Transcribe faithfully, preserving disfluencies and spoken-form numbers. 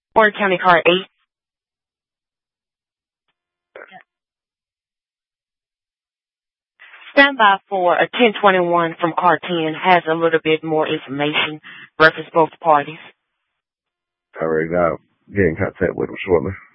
Warren County Car eight. Stand by for a ten twenty-one from Car ten. Has a little bit more information. Reference both parties. All right, I'll get in contact with them shortly.